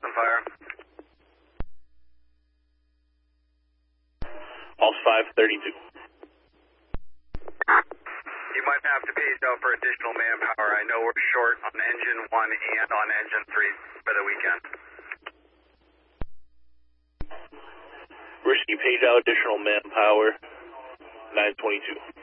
and fire. Pulse 532. You might have to page out for additional manpower. I know we're short on engine 1 and on engine 3 for the weekend. Risky, page out additional manpower, 922.